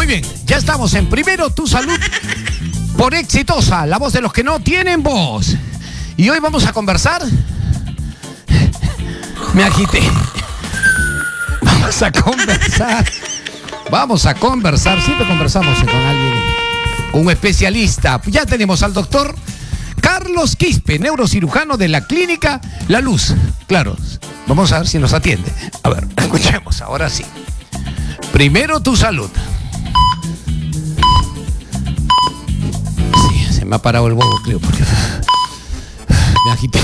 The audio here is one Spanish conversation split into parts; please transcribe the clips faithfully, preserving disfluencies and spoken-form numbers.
Muy bien, ya estamos en Primero Tu Salud por Exitosa, la voz de los que no tienen voz. Y hoy vamos a conversar. Me agité. Vamos a conversar. Vamos a conversar. Siempre conversamos con alguien, un especialista. Ya tenemos al doctor Carlos Quispe, neurocirujano de la clínica La Luz. Claro, vamos a ver si nos atiende. A ver, escuchemos, ahora sí. Primero Tu Salud. Sí, se me ha parado el bobo, creo, porque me agité.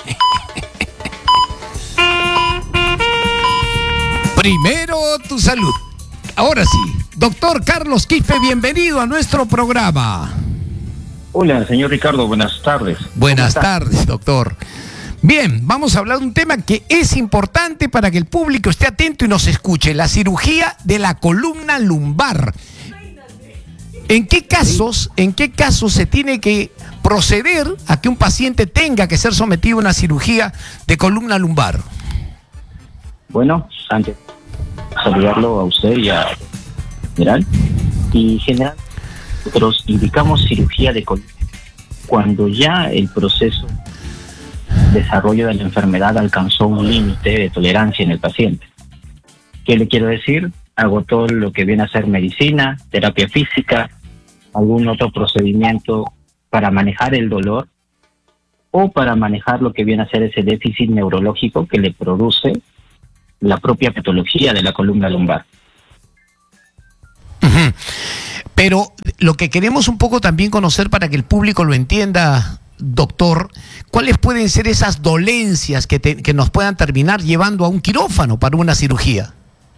Primero Tu Salud. Ahora sí, doctor Carlos Quispe, bienvenido a nuestro programa. Hola, señor Ricardo, buenas tardes. Buenas tardes, doctor. Bien, vamos a hablar de un tema que es importante para que el público esté atento y nos escuche, la cirugía de la columna lumbar. ¿En qué casos, en qué casos se tiene que proceder a que un paciente tenga que ser sometido a una cirugía de columna lumbar? Bueno, antes de saludarlo a usted y a general, y general, nosotros indicamos cirugía de columna cuando ya el proceso de desarrollo de la enfermedad alcanzó un límite de tolerancia en el paciente. ¿Qué le quiero decir? Agotó lo que viene a ser medicina, terapia física, algún otro procedimiento para manejar el dolor o para manejar lo que viene a ser ese déficit neurológico que le produce la propia patología de la columna lumbar. Uh-huh. Pero lo que queremos un poco también conocer para que el público lo entienda, doctor, ¿cuáles pueden ser esas dolencias que, te, que nos puedan terminar llevando a un quirófano para una cirugía?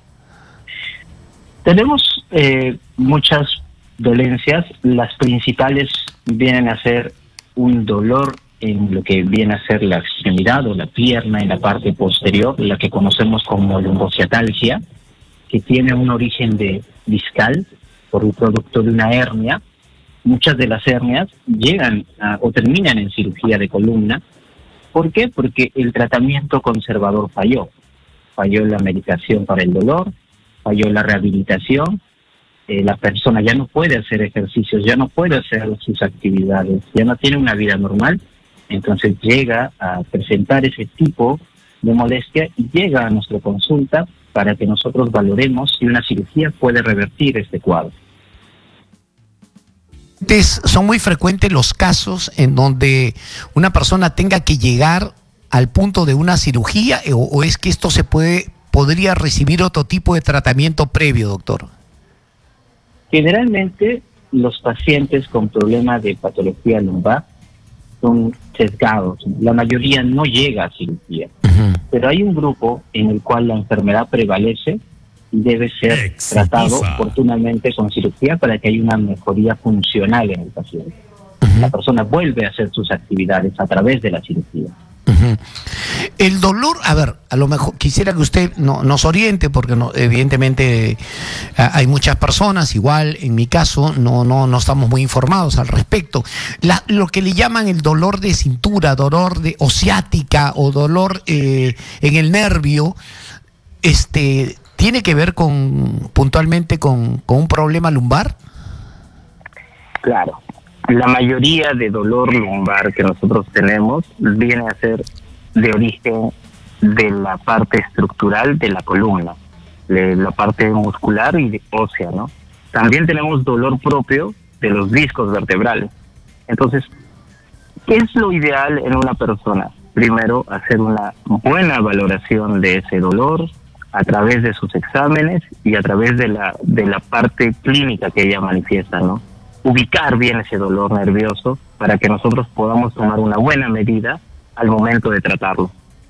Tenemos eh, muchas dolencias. Las principales vienen a ser un dolor en lo que viene a ser la extremidad o la pierna en la parte posterior, la que conocemos como lumbociatalgia, que tiene un origen de discal por un producto de una hernia. Muchas de las hernias llegan a, o terminan en cirugía de columna. ¿Por qué? Porque el tratamiento conservador falló. Falló la medicación para el dolor, falló la rehabilitación. Eh, la persona ya no puede hacer ejercicios, ya no puede hacer sus actividades, ya no tiene una vida normal. Entonces llega a presentar ese tipo de molestia y llega a nuestra consulta para que nosotros valoremos si una cirugía puede revertir este cuadro. Son muy frecuentes los casos en donde una persona tenga que llegar al punto de una cirugía, o, o es que esto se puede podría recibir otro tipo de tratamiento previo, doctor. Generalmente los pacientes con problemas de patología lumbar son sesgados. La mayoría no llega a cirugía, uh-huh. pero hay un grupo en el cual la enfermedad prevalece y debe ser Exitosa. tratado oportunamente con cirugía para que haya una mejoría funcional en el paciente. Uh-huh. La persona vuelve a hacer sus actividades a través de la cirugía. Uh-huh. El dolor, a ver, a lo mejor quisiera que usted no, nos oriente, porque no, evidentemente hay muchas personas, igual en mi caso no, no, no estamos muy informados al respecto. La, lo que le llaman el dolor de cintura, dolor de o ciática o dolor eh, en el nervio, este, ¿tiene que ver con puntualmente con, con un problema lumbar? Claro. La mayoría de dolor lumbar que nosotros tenemos viene a ser de origen de la parte estructural de la columna, de la parte muscular y de ósea, ¿no? También tenemos dolor propio de los discos vertebrales. Entonces, ¿qué es lo ideal en una persona? Primero, hacer una buena valoración de ese dolor a través de sus exámenes y a través de la, de la parte clínica que ella manifiesta, ¿no? Ubicar bien ese dolor nervioso para que nosotros podamos tomar una buena medida al momento de tratarlo.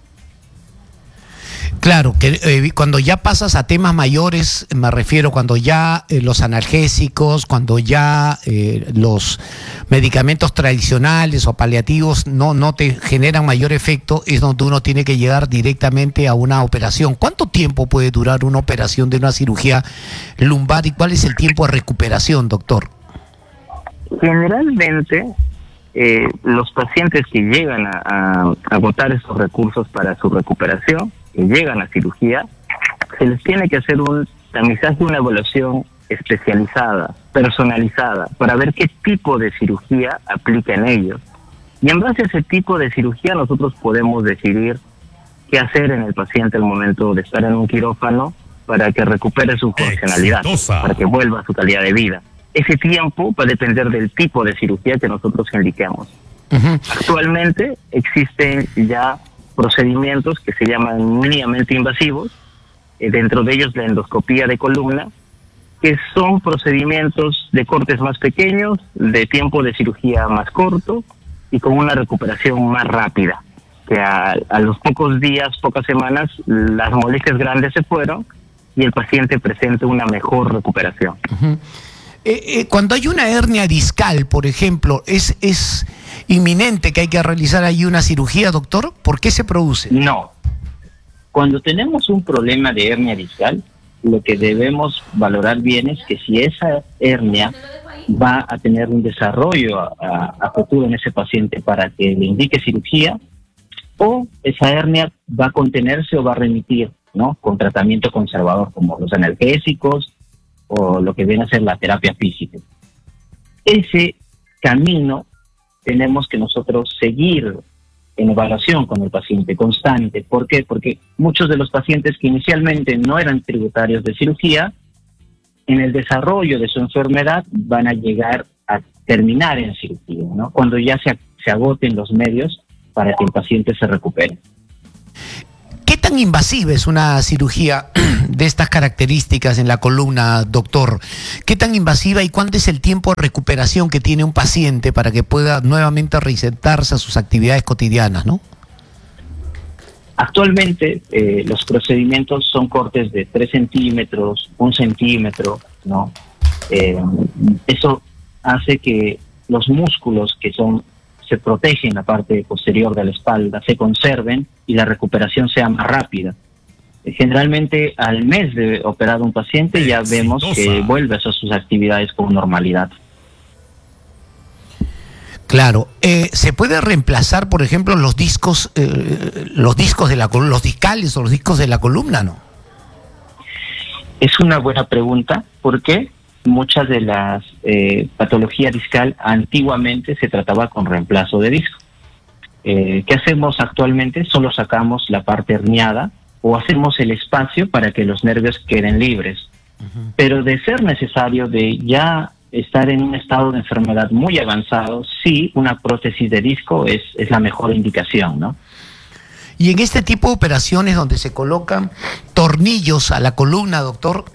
Claro, que eh, cuando ya pasas a temas mayores, me refiero cuando ya eh, los analgésicos, cuando ya eh, los medicamentos tradicionales o paliativos no, no te generan mayor efecto, es donde uno tiene que llegar directamente a una operación. ¿Cuánto tiempo puede durar una operación de una cirugía lumbar y cuál es el tiempo de recuperación, doctor? Generalmente, eh, los pacientes que llegan a, a agotar esos recursos para su recuperación, que llegan a cirugía, se les tiene que hacer un tamizaje, una evaluación especializada, personalizada, para ver qué tipo de cirugía aplica en ellos. Y en base a ese tipo de cirugía nosotros podemos decidir qué hacer en el paciente al momento de estar en un quirófano para que recupere su funcionalidad, Exitosa. para que vuelva a su calidad de vida. Ese tiempo va a depender del tipo de cirugía que nosotros indiquemos. Uh-huh. Actualmente existen ya procedimientos que se llaman mínimamente invasivos, eh, dentro de ellos la endoscopía de columna, que son procedimientos de cortes más pequeños, de tiempo de cirugía más corto y con una recuperación más rápida, que a, a los pocos días, pocas semanas, las molestias grandes se fueron y el paciente presenta una mejor recuperación. Uh-huh. Eh, eh, cuando hay una hernia discal, por ejemplo, ¿es, es inminente que hay que realizar ahí una cirugía, doctor? ¿Por qué se produce? No. Cuando tenemos un problema de hernia discal, lo que debemos valorar bien es que si esa hernia va a tener un desarrollo a, a, a futuro en ese paciente para que le indique cirugía, o esa hernia va a contenerse o va a remitir, ¿no?, con tratamiento conservador como los analgésicos o lo que viene a ser la terapia física. Ese camino tenemos que nosotros seguir en evaluación con el paciente constante. ¿Por qué? Porque muchos de los pacientes que inicialmente no eran tributarios de cirugía, en el desarrollo de su enfermedad van a llegar a terminar en cirugía, ¿no?, cuando ya se, se agoten los medios para que el paciente se recupere. ¿Qué tan invasiva es una cirugía de estas características en la columna, doctor? ¿Qué tan invasiva y cuánto es el tiempo de recuperación que tiene un paciente para que pueda nuevamente reinsertarse a sus actividades cotidianas, ¿no? Actualmente eh, los procedimientos son cortes de tres centímetros, un centímetro, ¿no? Eh, eso hace que los músculos que son se protegen en la parte posterior de la espalda, se conserven y la recuperación sea más rápida. Eh, generalmente al mes de operar un paciente ya vemos que vuelve a sus actividades con normalidad. Claro, eh, ¿se puede reemplazar, por ejemplo, los discos, eh, los discos de la columna, los discales o los discos de la columna, no? Es una buena pregunta, porque muchas de las eh, patologías discal antiguamente se trataba con reemplazo de disco. Eh, ¿Qué hacemos actualmente? Solo sacamos la parte herniada o hacemos el espacio para que los nervios queden libres. Uh-huh. Pero de ser necesario, de ya estar en un estado de enfermedad muy avanzado, sí, una prótesis de disco es, es la mejor indicación, ¿no? Y en este tipo de operaciones donde se colocan tornillos a la columna, doctor.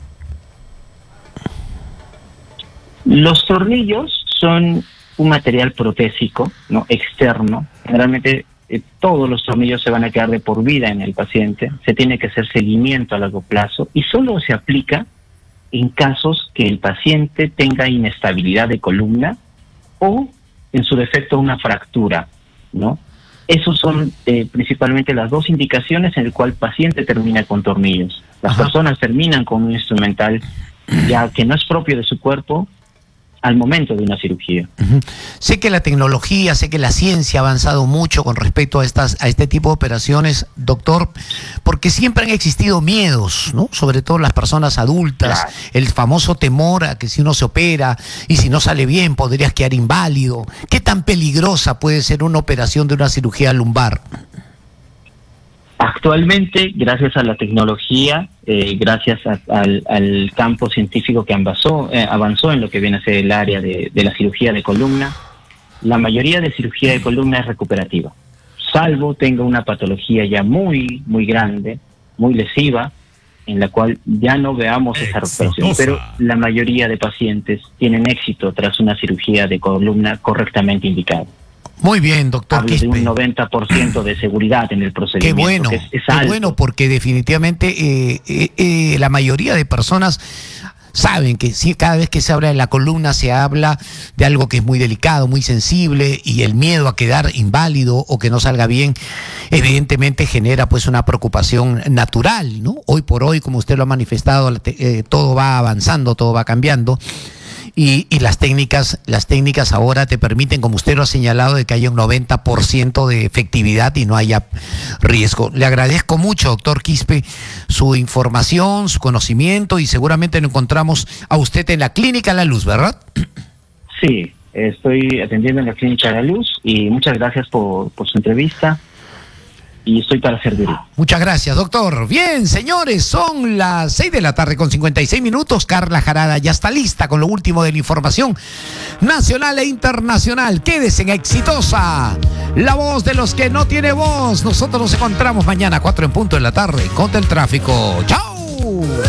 Los tornillos son un material protésico, ¿no?, externo. Generalmente eh, todos los tornillos se van a quedar de por vida en el paciente. Se tiene que hacer seguimiento a largo plazo y solo se aplica en casos que el paciente tenga inestabilidad de columna o, en su defecto, una fractura, ¿no? Esos son eh, principalmente las dos indicaciones en el cual el paciente termina con tornillos. Las Ajá. personas terminan con un instrumental ya que no es propio de su cuerpo al momento de una cirugía. Uh-huh. Sé que la tecnología, sé que la ciencia ha avanzado mucho con respecto a estas a este tipo de operaciones, doctor, porque siempre han existido miedos, ¿no? Sobre todo las personas adultas, claro. El famoso temor a que si uno se opera y si no sale bien podrías quedar inválido. ¿Qué tan peligrosa puede ser una operación de una cirugía lumbar? Actualmente, gracias a la tecnología, eh, gracias a, al, al campo científico que avanzó, eh, avanzó en lo que viene a ser el área de, de la cirugía de columna, la mayoría de cirugía de columna es recuperativa, salvo tenga una patología ya muy, muy grande, muy lesiva, en la cual ya no veamos esa recuperación. Pero la mayoría de pacientes tienen éxito tras una cirugía de columna correctamente indicada. Muy bien, doctor. Hablo de un noventa por ciento de seguridad en el procedimiento. Qué bueno, es, es qué bueno, porque definitivamente eh, eh, eh, la mayoría de personas saben que si cada vez que se habla de la columna se habla de algo que es muy delicado, muy sensible, y el miedo a quedar inválido o que no salga bien, evidentemente genera pues una preocupación natural, ¿no? Hoy por hoy, como usted lo ha manifestado, eh, todo va avanzando, todo va cambiando. y, y las técnicas, las técnicas ahora te permiten, como usted lo ha señalado, de que haya un noventa por ciento de efectividad y no haya riesgo. Le agradezco mucho, doctor Quispe, su información, su conocimiento, y seguramente lo encontramos a usted en la Clínica La Luz, ¿verdad? Sí, estoy atendiendo en la Clínica La Luz y muchas gracias por, por su entrevista. Y estoy para servir. Muchas gracias, doctor. Bien, señores, son las seis de la tarde con cincuenta y seis minutos. Carla Jarada ya está lista con lo último de la información nacional e internacional. Quédese en Exitosa, la voz de los que no tiene voz. Nosotros nos encontramos mañana a cuatro en punto de la tarde. Contra el tráfico. ¡Chao!